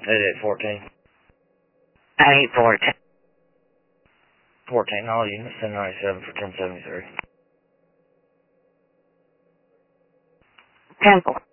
8814. 8814. 14, all units, 1097 for 1073. 10-4.